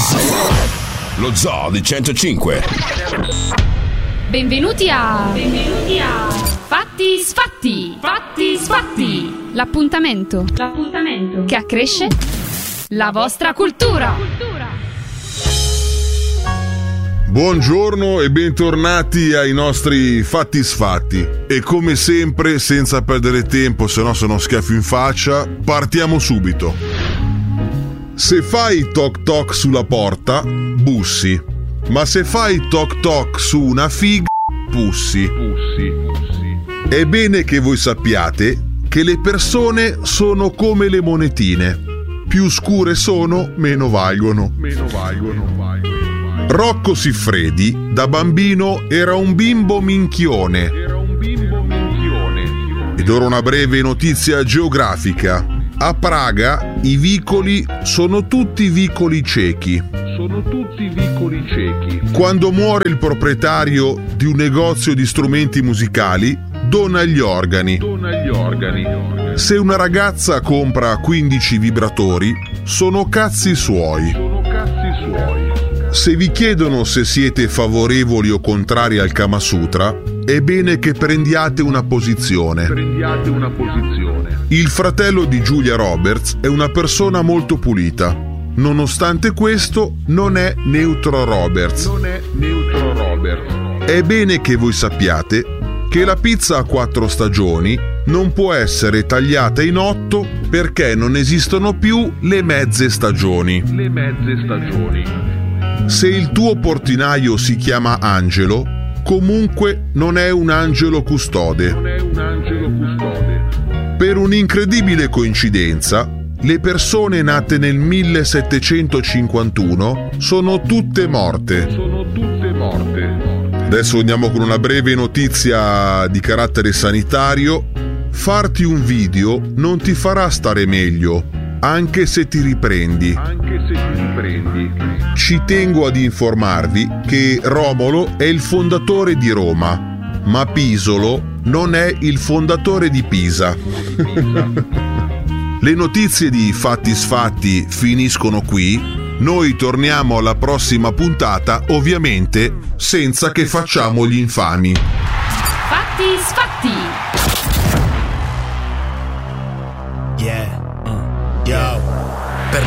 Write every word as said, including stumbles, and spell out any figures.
Lo Zoo di centocinque. Benvenuti a Benvenuti a Fatti Sfatti. Fatti Sfatti. L'appuntamento. L'appuntamento che accresce la vostra cultura. Buongiorno e bentornati ai nostri Fatti Sfatti. E come sempre, senza perdere tempo, se no sono schiaffi in faccia, partiamo subito. Se fai toc toc sulla porta, bussi. Ma se fai toc toc su una figa, pussi. Pussi. È bene che voi sappiate che le persone sono come le monetine. Più scure sono, meno valgono. Meno valgono. Rocco Siffredi, da bambino, era un bimbo minchione. Era un bimbo minchione. Ed ora una breve notizia geografica. A Praga i vicoli sono tutti vicoli ciechi. Sono tutti vicoli ciechi. Quando muore il proprietario di un negozio di strumenti musicali, dona gli organi. Dona gli organi. Se una ragazza compra quindici vibratori, sono cazzi suoi. Sono cazzi suoi. Se vi chiedono se siete favorevoli o contrari al Kama Sutra, è bene che prendiate una posizione. Prendiate una posizione. Il fratello di Julia Roberts è una persona molto pulita. Nonostante questo, non è Neutro Roberts. Non è Neutro Roberts. È bene che voi sappiate che la pizza a quattro stagioni non può essere tagliata in otto perché non esistono più le mezze stagioni. Le mezze stagioni. Se il tuo portinaio si chiama Angelo, comunque non è un angelo custode. Non è un angelo custode. Per un'incredibile coincidenza, le persone nate nel millesettecentocinquantuno sono tutte morte. Sono tutte morte. Adesso andiamo con una breve notizia di carattere sanitario. Farti un video non ti farà stare meglio, anche se ti riprendi. Anche se ti riprendi. Ci tengo ad informarvi che Romolo è il fondatore di Roma, ma Pisolo non è il fondatore di Pisa. Le notizie di Fatti Sfatti finiscono qui. Noi torniamo alla prossima puntata, ovviamente senza che facciamo gli infami. Fatti Sfatti. Yeah.